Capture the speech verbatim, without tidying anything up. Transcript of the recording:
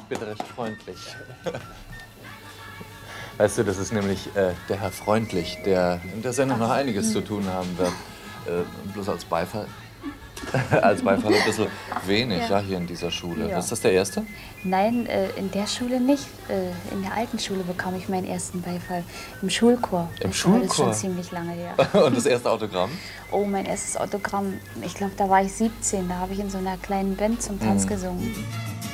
bitte recht freundlich. Weißt du, das ist nämlich äh, der Herr Freundlich, der in der Sendung noch einiges zu tun haben wird. Äh, bloß als Beifall, als Beifall ein bisschen wenig, ja. Ja, hier in dieser Schule. Ja. Ist das der erste? Nein, äh, in der Schule nicht. Äh, in der alten Schule bekam ich meinen ersten Beifall. Im Schulchor. Im das Schulchor? Das ist schon ziemlich lange her. Und das erste Autogramm? Oh, mein erstes Autogramm, ich glaube, da war ich siebzehn. Da habe ich in so einer kleinen Band zum Tanz Mhm. gesungen.